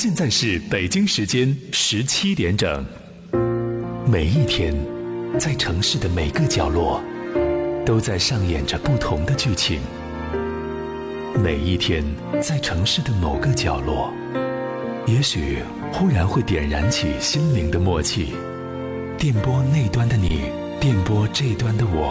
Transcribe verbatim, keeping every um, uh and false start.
现在是北京时间十七点整。每一天，在城市的每个角落，都在上演着不同的剧情。每一天，在城市的某个角落，也许忽然会点燃起心灵的默契。电波那端的你，电波这端的我，